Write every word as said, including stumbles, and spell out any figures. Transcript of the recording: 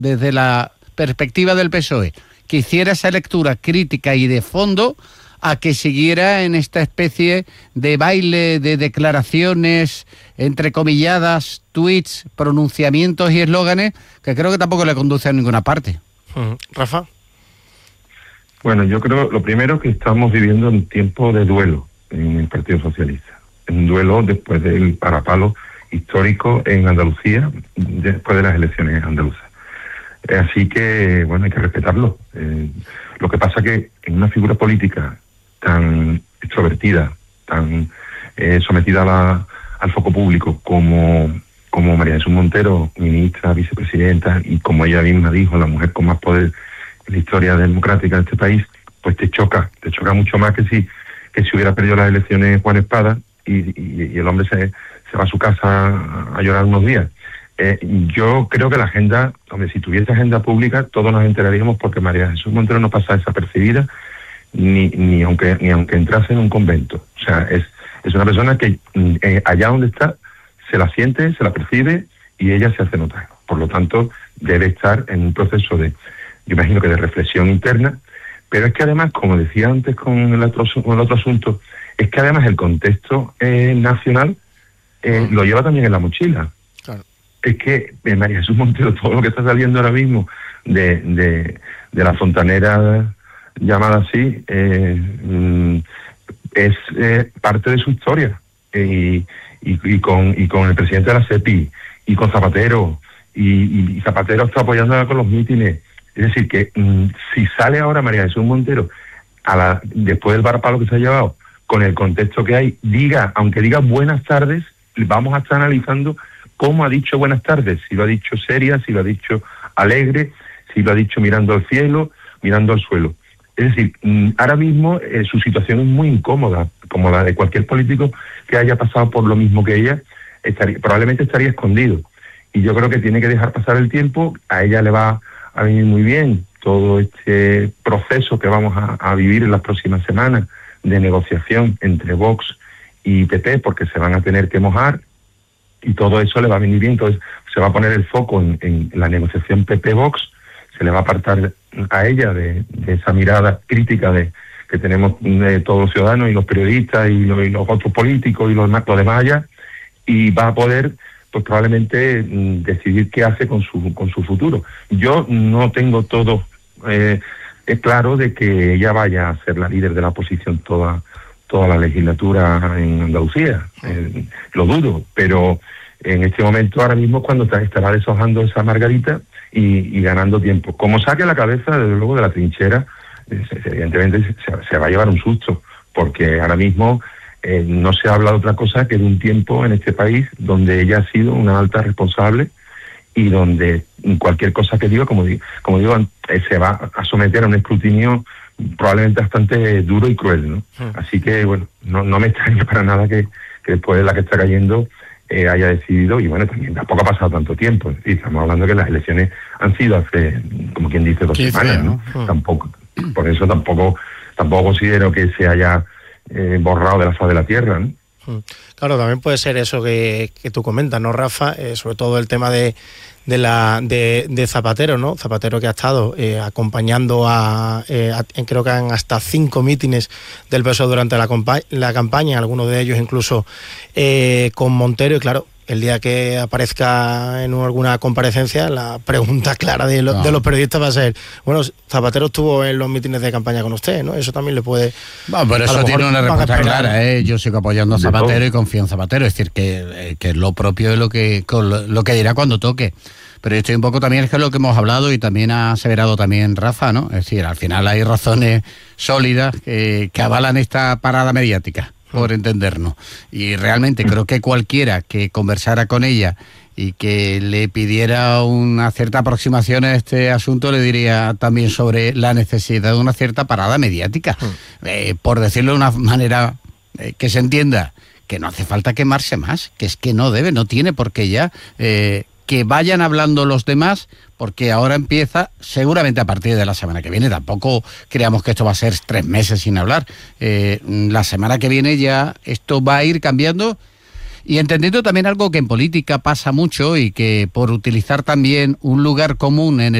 desde la perspectiva del P S O E, que hiciera esa lectura crítica y de fondo, a que siguiera en esta especie de baile de declaraciones entrecomilladas, tweets, pronunciamientos y eslóganes, que creo que tampoco le conduce a ninguna parte. Uh-huh. Rafa. Bueno, yo creo, lo primero, que estamos viviendo un tiempo de duelo en el Partido Socialista. Un duelo después del parapalo histórico en Andalucía, después de las elecciones andaluzas. Así que, bueno, hay que respetarlo. Eh, lo que pasa que en una figura política tan extrovertida, tan eh, sometida a la, al foco público como, como María Jesús Montero, ministra, vicepresidenta, y como ella misma dijo, la mujer con más poder en la historia democrática de este país, pues te choca, te choca mucho más que si que si hubiera perdido las elecciones Juan Espada y, y, y el hombre se, se va a su casa a, a llorar unos días. Eh, yo creo que la agenda, hombre, si tuviese agenda pública, todos nos enteraríamos, porque María Jesús Montero no pasa desapercibida ni ni aunque ni aunque entrase en un convento. O sea, es es una persona que eh, allá donde está se la siente, se la percibe y ella se hace notar. Por lo tanto, debe estar en un proceso de, yo imagino que de reflexión interna, pero es que además, como decía antes con el otro, con el otro asunto, es que además el contexto eh, nacional eh, lo lleva también en la mochila. Claro. Es que eh, María Jesús Montero, todo lo que está saliendo ahora mismo de, de, de la fontanera llamada así, eh, mm, es eh, parte de su historia. Eh, y, y, y, con, y con el presidente de la SEPI, y con Zapatero, y, y Zapatero está apoyándola con los mítines. Es decir, que mmm, si sale ahora María Jesús Montero, a la, después del varapalo que se ha llevado, con el contexto que hay, diga, aunque diga buenas tardes, vamos a estar analizando cómo ha dicho buenas tardes, si lo ha dicho seria, si lo ha dicho alegre, si lo ha dicho mirando al cielo, mirando al suelo. Es decir, mmm, ahora mismo eh, su situación es muy incómoda, como la de cualquier político que haya pasado por lo mismo que ella, estaría, probablemente estaría escondido. Y yo creo que tiene que dejar pasar el tiempo. A ella le va a venir muy bien todo este proceso que vamos a, a vivir en las próximas semanas de negociación entre Vox y P P, porque se van a tener que mojar, y todo eso le va a venir bien. Entonces se va a poner el foco en, en la negociación P P-Vox, se le va a apartar a ella de, de esa mirada crítica de que tenemos de todos los ciudadanos y los periodistas y los, y los otros políticos y los, los demás allá, y va a poder pues probablemente mm, decidir qué hace con su con su futuro. Yo no tengo todo eh, es claro de que ella vaya a ser la líder de la oposición toda toda la legislatura en Andalucía. Eh, lo dudo, pero en este momento ahora mismo es cuando está, estará deshojando esa margarita y, y ganando tiempo. Como saque la cabeza, desde luego, de la trinchera, eh, evidentemente se, se va a llevar un susto, porque ahora mismo Eh, no se habla de otra cosa que de un tiempo en este país donde ella ha sido una alta responsable y donde cualquier cosa que diga, como, digo, como digo, eh, se va a someter a un escrutinio probablemente bastante duro y cruel, ¿no? Mm. Así que, bueno, no, no me extraña para nada que, que después de la que está cayendo eh, haya decidido, y bueno, también tampoco ha pasado tanto tiempo. Es decir, estamos hablando que las elecciones han sido hace, como quien dice, dos semanas, ¿no? Mm. Tampoco, por eso tampoco, tampoco considero que se haya Eh, borrado de la faz de la tierra, ¿no? Claro, también puede ser eso que, que tú comentas, ¿no, Rafa? Eh, sobre todo el tema de, de la de, de Zapatero, ¿no? Zapatero, que ha estado eh, acompañando a, eh, a, creo que han hasta cinco mítines del P S O E durante la, compa- la campaña, algunos de ellos incluso eh, con Montero, y claro, el día que aparezca en alguna comparecencia, la pregunta clara de, lo, no. de los periodistas va a ser, bueno, Zapatero estuvo en los mítines de campaña con usted, ¿no? Eso también le puede... Bueno, pero eso tiene una respuesta clara, ¿eh? Yo sigo apoyando a Zapatero y confío en Zapatero, es decir, que, eh, que lo propio es lo que, lo, lo que dirá cuando toque. Pero estoy un poco también, es que es lo que hemos hablado y también ha aseverado también Rafa, ¿no? Es decir, al final hay razones sólidas que, que avalan esta parada mediática, por entendernos. Y realmente creo que cualquiera que conversara con ella y que le pidiera una cierta aproximación a este asunto le diría también sobre la necesidad de una cierta parada mediática. Mm. Eh, por decirlo de una manera eh, que se entienda, que no hace falta quemarse más, que es que no debe, no tiene por qué ya... Eh, que vayan hablando los demás, porque ahora empieza, seguramente a partir de la semana que viene, tampoco creamos que esto va a ser tres meses sin hablar, eh, la semana que viene ya esto va a ir cambiando Y entendiendo también algo que en política pasa mucho y que por utilizar también un lugar común en el